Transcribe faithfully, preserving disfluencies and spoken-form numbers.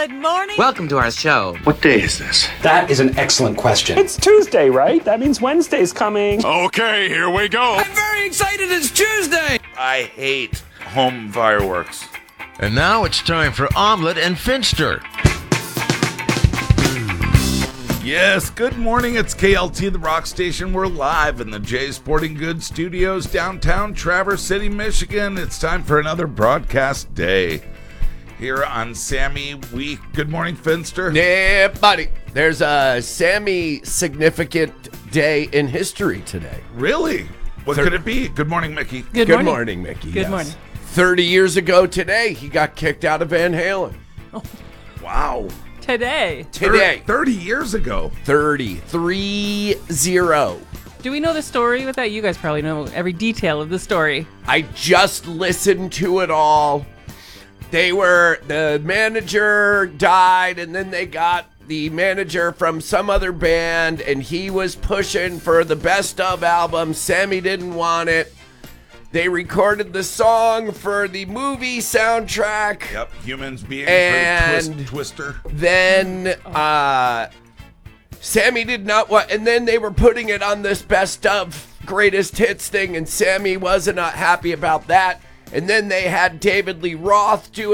Good morning. Welcome to our show. What day is this? That is an excellent question. It's Tuesday, right? That means Wednesday's coming. Okay, here we go. I'm very excited. It's Tuesday. I hate home fireworks. And now it's time for Omelette and Finster. Yes, good morning. It's K L T, the rock station. We're live in the J Sporting Goods Studios, downtown Traverse City, Michigan. It's time for another broadcast day here on Sammy Week. Good morning, Finster. Yeah, buddy. There's a Sammy significant day in history today. Really? What Thir- could it be? Good morning, Mickey. Good, Good morning. morning, Mickey. Good yes. morning. thirty years ago today, he got kicked out of Van Halen. Wow. Today. Today. thirty years ago. thirty. Three zero. Do we know the story with that? You guys probably know every detail of the story. I just listened to it all. They were, the manager died, and then they got the manager from some other band, and he was pushing for the best of album. Sammy didn't want it. They recorded the song for the movie soundtrack. Yep, humans being And- twist, Twister. Then uh, Sammy did not want, and then they were putting it on this best of greatest hits thing, and Sammy wasn't not happy about that. And then they had David Lee Roth do